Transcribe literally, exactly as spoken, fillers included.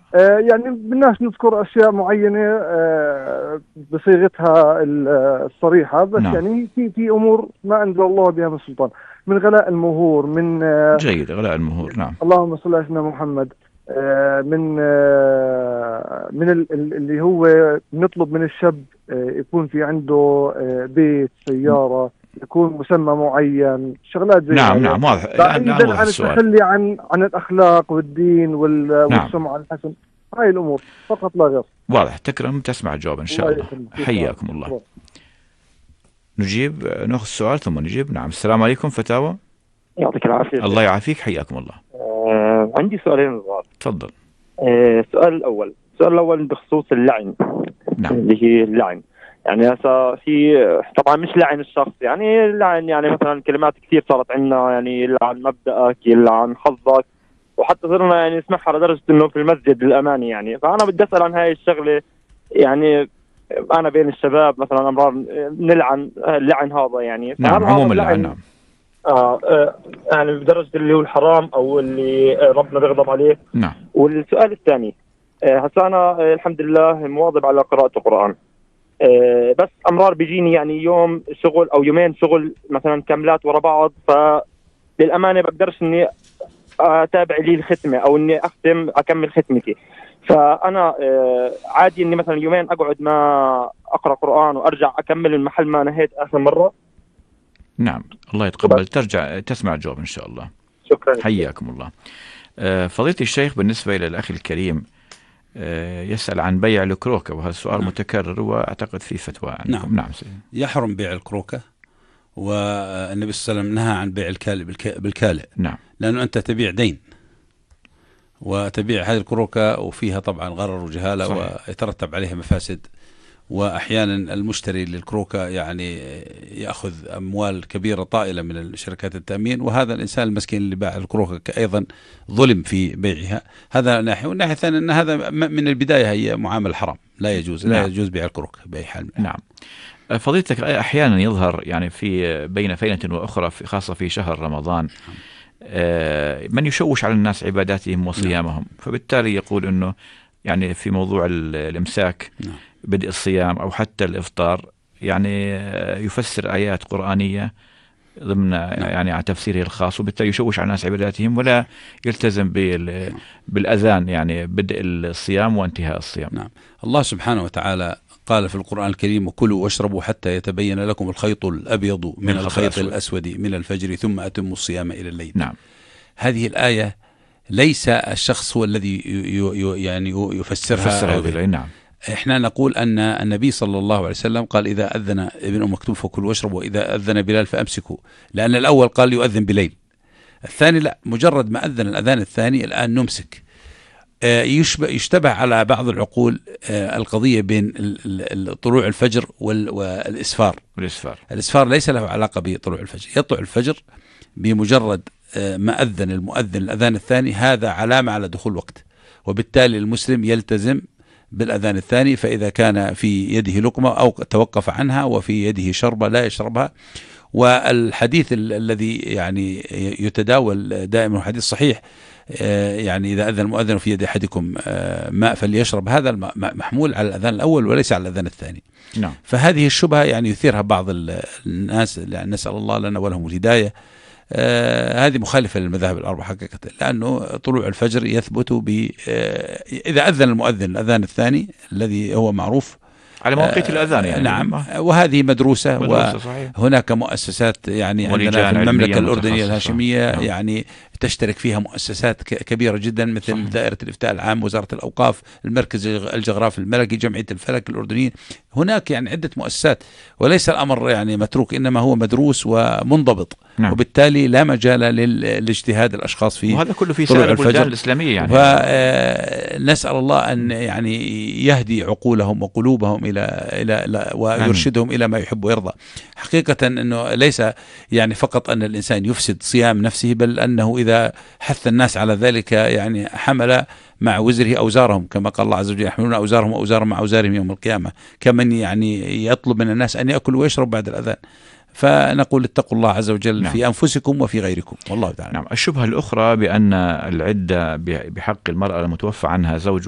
آه، يعني بدناش نذكر أشياء معينة آه، بصيغتها ال- الصريحة، بس نعم. يعني في في أمور ما أنزل الله بها من سلطان، من غلاء المهور، من آه، جيد، غلاء المهور. نعم. اللهم صل على سيدنا محمد، آه، من آه، من ال- ال- اللي هو نطلب من الشاب آه، يكون في عنده آه، بيت، سيارة، يكون مسمى معين، شغلات زي نعم. هاي، نعم واضح الآن، الآن بعيدا وضح عن السؤال. التخلي عن عن الأخلاق والدين وال- نعم والسمعة الحسن. هاي الأمور فقط لا غير. واضح. تكرم تسمع الجواب إن شاء الله الله. يخليك، شكرا. حياكم الله. شكرا. نجيب، ناخذ السؤال ثم نجيب. نعم. السلام عليكم فتاوى. يعطيك العافية الله شيخ. يعافيك، حياكم الله. آه عندي سؤالين صغار. تفضل. آه السؤال الأول السؤال الأول بخصوص اللعن، نعم. اللي هي اللعن. يعني هسا في طبعا مش لعن الشخص، يعني اللعن يعني مثلا كلمات كثير صارت عندنا، يعني يلعن مبدأك، يلعن حظك، وحتى صرنا يعني نسمعها لدرجة انه في المسجد للأمانة. يعني فأنا بدي أسأل عن هاي الشغلة. يعني أنا بين الشباب مثلا أمرار نلعن اللعن هذا، يعني نعم. فهل هذا عموم اللعن. اللعن نعم. آه آه يعني بدرجة اللي هو الحرام أو اللي آه ربنا بيغضب عليه؟ نعم. والسؤال الثاني، آه هسا أنا آه الحمد لله مواظب على قراءة القرآن، آه بس أمرار بيجيني يعني يوم شغل أو يومين شغل مثلا كاملات ورا بعض، فللأمانة بقدرش إني أتابع لي الختمة أو إني أختم أكمل ختمتي. فأنا آه عادي إني مثلا يومين أقعد ما أقرأ قرآن وأرجع أكمل المحل ما نهيت آخر مرة. نعم. الله يتقبل. ترجع تسمع الجواب إن شاء الله. شكرا. حياكم الله. آه، فضيلة الشيخ، بالنسبة إلى الأخ الكريم آه، يسأل عن بيع الكروكة، وهذا السؤال نعم. متكرر وأعتقد في فتوى عنكم. نعم. نعم سيدي. يحرم بيع الكروكة، والنبي صلى الله عليه وسلم نهى عن بيع الكالئ بالكالئ. نعم. لأنه أنت تبيع دين، وتبيع هذه الكروكة وفيها طبعا غرر وجهالة، صحيح. ويترتب عليها مفاسد، وأحيانا المشتري للكروكة يعني يأخذ أموال كبيرة طائلة من شركات التأمين، وهذا الإنسان المسكين اللي باع الكروكة أيضا ظلم في بيعها. هذا ناحية. والناحية الثانية أن هذا من البداية هي معامل حرام، لا يجوز. لا نعم. يجوز بيع الكروكة بأي حال. نعم. فضيلتك، أحيانا يظهر يعني في بين فينة وأخرى، في خاصة في شهر رمضان، من يشوش على الناس عباداتهم وصيامهم، فبالتالي يقول أنه يعني في موضوع الإمساك، بدء الصيام أو حتى الإفطار، يعني يفسر آيات قرآنية ضمن يعني على تفسيره الخاص، وبالتالي يشوش على الناس عباداتهم ولا يلتزم بالأذان، يعني بدء الصيام وانتهاء الصيام. نعم. الله سبحانه وتعالى قال في القرآن الكريم: وكلوا واشربوا حتى يتبين لكم الخيط الأبيض من, من الخيط الأسود من الفجر ثم أتموا الصيام إلى الليل. نعم. هذه الآية ليس الشخص هو الذي يعني يفسرها. يفسرها. نعم. احنا نقول أن النبي صلى الله عليه وسلم قال: إذا أذن ابن أم مكتوم فكلوا واشربوا، وإذا أذن بلال فأمسكوا. لأن الأول قال يؤذن بليل، الثاني لا، مجرد ما أذن الأذان الثاني الآن نمسك. يشتبه على بعض العقول القضية بين طلوع الفجر والإسفار. والإسفار. الإسفار ليس له علاقة بطلوع الفجر. يطلع الفجر بمجرد ما أذن المؤذن الأذان الثاني، هذا علامة على دخول وقت، وبالتالي المسلم يلتزم بالأذان الثاني. فإذا كان في يده لقمة أو توقف عنها وفي يده شربة لا يشربها. والحديث الذي يعني يتداول دائما حديث صحيح، يعني إذا أذن المؤذن في يد أحدكم ماء فليشرب، هذا محمول على الأذان الأول وليس على الأذان الثاني. نعم. فهذه الشبهة يعني يثيرها بعض الناس، نسأل الله لنا ولهم الهداية. آه هذه مخالفة للمذاهب الأربعة حقيقة، لأنه طلوع الفجر يثبت ب آه إذا أذن المؤذن الأذان الثاني الذي هو معروف على موقيت الأذان يعني. نعم. وهذه مدروسة, مدروسة وهناك مؤسسات يعني عندنا في المملكة الأردنية الهاشمية. نعم. يعني تشترك فيها مؤسسات كبيرة جدا، مثل صحيح. دائرة الإفتاء العام، وزارة الأوقاف، المركز الجغرافي الملكي، جمعية الفلك الأردنيين. هناك يعني عدة مؤسسات، وليس الأمر يعني متروك، إنما هو مدروس ومنضبط. نعم. وبالتالي لا مجال للاجتهاد الأشخاص فيه، وهذا كله في سائر البلدان الإسلامية يعني. فنسأل الله أن يعني يهدي عقولهم وقلوبهم إلى إلى ويرشدهم أمين. إلى ما يحب ويرضى. حقيقة أنه ليس يعني فقط أن الإنسان يفسد صيام نفسه، بل أنه إذا حث الناس على ذلك يعني حمل مع وزره أوزارهم، كما قال الله عز وجل: يحملون أوزارهم وأوزارهم مع أوزارهم يوم القيامة. كمن يعني يطلب من الناس أن يأكلوا ويشربوا بعد الأذان. فنقول اتقوا الله عز وجل. نعم. في أنفسكم وفي غيركم، والله تعالى. نعم. الشبهة الأخرى بأن العدة بحق المرأة المتوفى عنها زوج